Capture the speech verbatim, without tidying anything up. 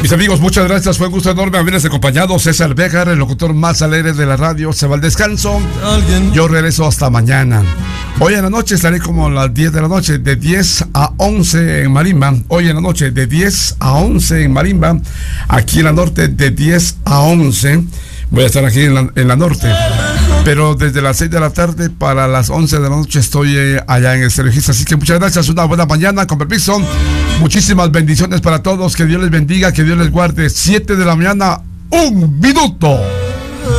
Mis amigos, muchas gracias. Fue un gusto enorme haberles acompañado. César Béjar, el locutor más alegre de la radio, se va al descanso. Yo regreso hasta mañana. Hoy en la noche estaré como a las diez de la noche, de diez a once en Marimba. Hoy en la noche, de diez a once en Marimba. Aquí en la norte, de diez a once. Voy a estar aquí en la, en la norte. Pero desde las seis de la tarde para las once de la noche estoy eh, allá en el Registro. Así que muchas gracias, una buena mañana, con permiso. Muchísimas bendiciones para todos, que Dios les bendiga, que Dios les guarde. siete de la mañana, un minuto.